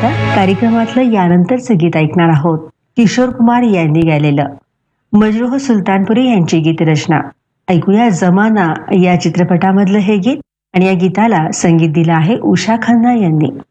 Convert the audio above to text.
आता कार्यक्रमातलं यानंतरचं गीत ऐकणार आहोत. किशोर कुमार यांनी गायलेलं. मजरूह सुलतानपुरी यांची गीतरचना. ऐकूया जमाना या चित्रपटामधलं हे गीत आणि या गीताला संगीत दिलं आहे उषा खन्ना यांनी.